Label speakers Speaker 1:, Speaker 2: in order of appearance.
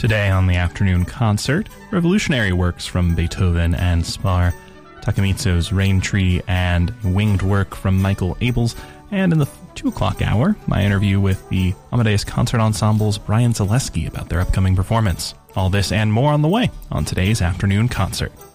Speaker 1: Today on the afternoon concert, revolutionary works from Beethoven and Spar, Takemitsu's Rain Tree, and winged work from Michael Abels. And in the 2 o'clock hour, my interview with the Amadeus Concert Ensemble's Brian Zaleski about their upcoming performance. All this and more on the way on today's afternoon concert.